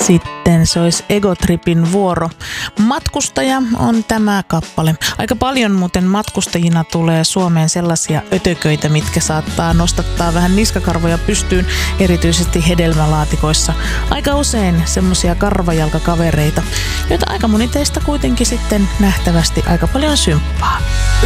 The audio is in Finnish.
sitten se olisi Egotripin vuoro. Matkustaja on tämä kappale. Aika paljon muuten matkustajina tulee Suomeen sellaisia ötököitä, mitkä saattaa nostattaa vähän niskakarvoja pystyyn, erityisesti hedelmälaatikoissa. Aika usein semmoisia karvajalkakavereita, joita aika moni teistä kuitenkin sitten nähtävästi aika paljon symppaa.